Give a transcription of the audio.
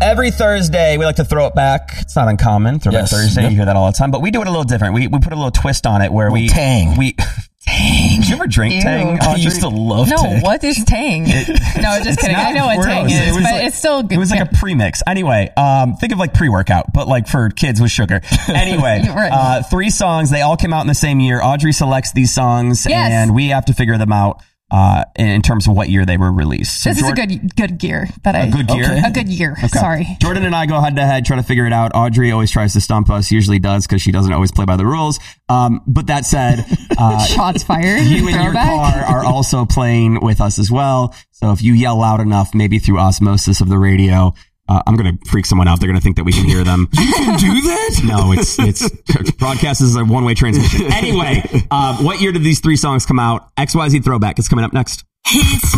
Every Thursday, we like to throw it back. It's not uncommon. Throwback Thursday. You hear that all the time. But we do it a little different. We put a little twist on it where Tang. Tang. Did you ever drink Tang? I used to love Tang. No, what is Tang? No, just kidding. I know what Tang is, but it's still good. It was like a premix. Anyway, think of like pre-workout, but like for kids with sugar. Anyway, Right. 3 songs. They all came out in the same year. Audrey selects these songs, and we have to figure them out in terms of what year they were released. So this is a good year. A good year? A good year. Okay. Sorry. Jordan and I go head to head, try to figure it out. Audrey always tries to stump us, usually does because she doesn't always play by the rules. But that said, shots fired. You in your car are also playing with us as well. So if you yell loud enough, maybe through osmosis of the radio, I'm going to freak someone out. They're going to think that we can hear them. You can do that? No, it's broadcast is a one-way transmission. Anyway, what year did these 3 songs come out? XYZ Throwback is coming up next.